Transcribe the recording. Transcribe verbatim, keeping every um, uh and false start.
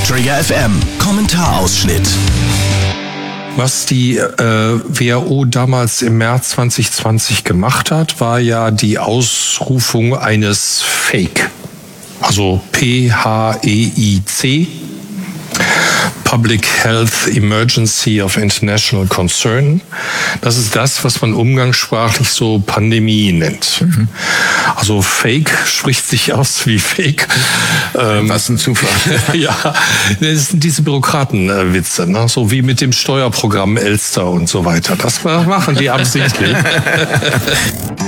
Trigger F M, Kommentarausschnitt. Was die äh, W H O damals im März zwanzig zwanzig gemacht hat, war ja die Ausrufung eines Fake. Also P H E I C. Public Health Emergency of International Concern. Das ist das, was man umgangssprachlich so Pandemie nennt. Mhm. Also Fake spricht sich aus wie Fake. Ähm, was ein Zufall. Ja, das sind diese Bürokratenwitze, ne? So wie mit dem Steuerprogramm Elster und so weiter. Das machen die absichtlich.